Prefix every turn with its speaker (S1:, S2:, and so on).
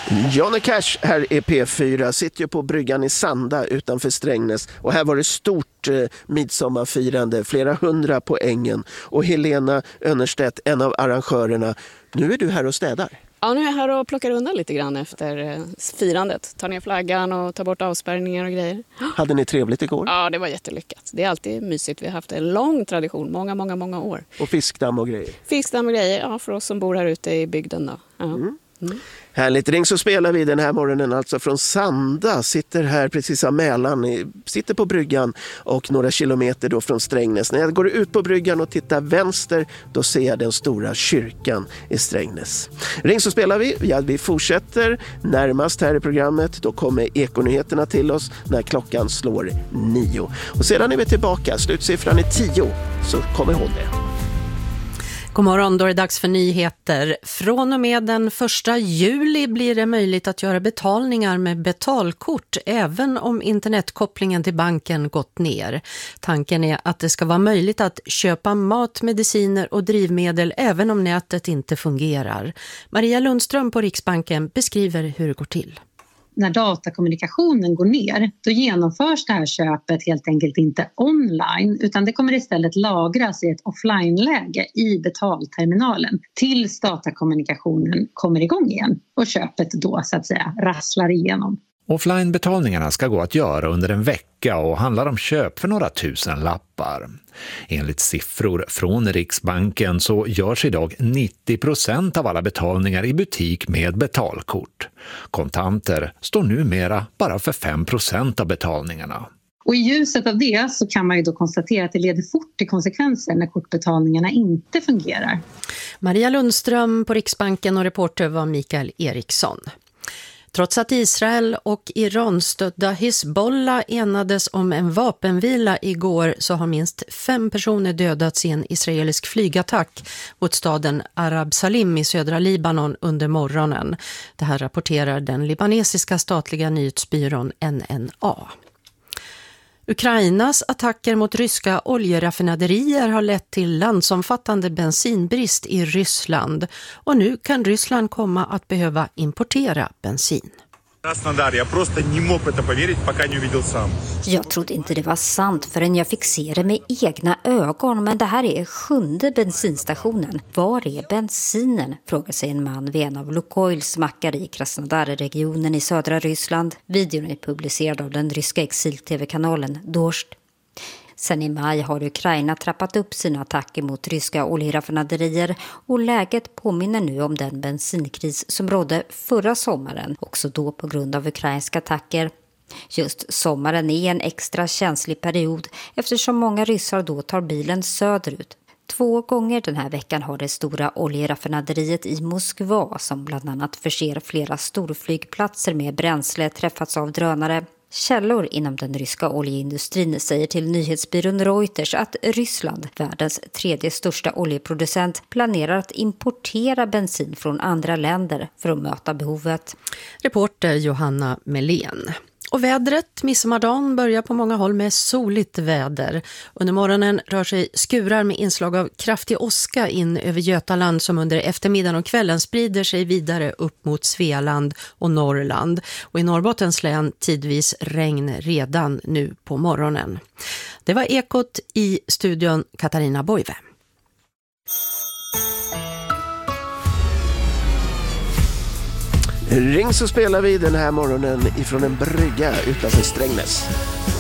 S1: Johnny Cash här är P4, sitter ju på bryggan i Sanda utanför Strängnäs och här var det stort midsommarfirande, flera hundra på ängen och Helena Önnerstedt, en av arrangörerna. Nu är du här och städar.
S2: Ja, nu är jag här och plockar undan lite grann efter firandet. Tar ner flaggan och tar bort avspärrningar och grejer.
S1: Hade ni trevligt igår?
S2: Ja, det var jättelyckat. Det är alltid mysigt. Vi har haft en lång tradition, många år.
S1: Och fiskdamm och grejer?
S2: Fiskdamm och grejer, ja, för oss som bor här ute i bygden då. Ja.
S1: Härligt, ring så spelar vi den här morgonen alltså från Sanda, sitter här precis av Mälaren, sitter på bryggan och några kilometer då från Strängnäs. När jag går ut på bryggan och tittar vänster, då ser jag den stora kyrkan i Strängnäs. Ring så spelar vi, ja, vi fortsätter närmast här i programmet, då kommer Ekonyheterna till oss när klockan slår 9. Och sedan är vi tillbaka, slutsiffran är 10, så kom ihåg det.
S3: God morgon, då är det dags för nyheter. Från och med den 1 juli blir det möjligt att göra betalningar med betalkort även om internetkopplingen till banken gått ner. Tanken är att det ska vara möjligt att köpa mat, mediciner och drivmedel även om nätet inte fungerar. Maria Lundström på Riksbanken beskriver hur det går till.
S4: När datakommunikationen går ner, då genomförs det här köpet helt enkelt inte online, utan det kommer istället lagras i ett offline-läge i betalterminalen tills datakommunikationen kommer igång igen och köpet då så att säga rasslar igenom.
S5: Offline-betalningarna ska gå att göra under en vecka och handlar om köp för några tusen lappar. Enligt siffror från Riksbanken så görs idag 90% av alla betalningar i butik med betalkort. Kontanter står numera bara för 5% av betalningarna.
S4: Och i ljuset av det så kan man ju då konstatera att det leder fort till konsekvenser när kortbetalningarna inte fungerar.
S3: Maria Lundström på Riksbanken och reporter var Mikael Eriksson. Trots att Israel och Iran-stödda Hezbollah enades om en vapenvila igår så har minst 5 personer dödats i en israelisk flygattack mot staden Arab Salim i södra Libanon under morgonen. Det här rapporterar den libanesiska statliga nyhetsbyrån NNA. Ukrainas attacker mot ryska oljeraffinaderier har lett till landsomfattande bensinbrist i Ryssland och nu kan Ryssland komma att behöva importera bensin.
S6: Jag trodde inte det var sant förrän jag fick se det med egna ögon, men det här är 7:e bensinstationen. Var är bensinen? Frågar sig en man vid en av Lukoils mackar i Krasnodar-regionen i södra Ryssland. Videon är publicerad av den ryska exil-tv-kanalen Dorst. Sen i maj har Ukraina trappat upp sina attacker mot ryska oljeraffinaderier och läget påminner nu om den bensinkris som rådde förra sommaren, också då på grund av ukrainska attacker. Just sommaren är en extra känslig period eftersom många ryssar då tar bilen söderut. 2 gånger den här veckan har det stora oljeraffinaderiet i Moskva, som bland annat förser flera storflygplatser med bränsle, träffats av drönare. Källor inom den ryska oljeindustrin säger till nyhetsbyrån Reuters att Ryssland, världens 3:e största oljeproducent, planerar att importera bensin från andra länder för att möta behovet.
S3: Reporter Johanna Melén. Och vädret, midsommardagen, börjar på många håll med soligt väder. Under morgonen rör sig skurar med inslag av kraftig åska in över Götaland som under eftermiddagen och kvällen sprider sig vidare upp mot Svealand och Norrland. Och i Norrbottens län tidvis regn redan nu på morgonen. Det var Ekot i studion Katarina Boive.
S1: Ring så spelar vi den här morgonen ifrån en brygga utanför Strängnäs.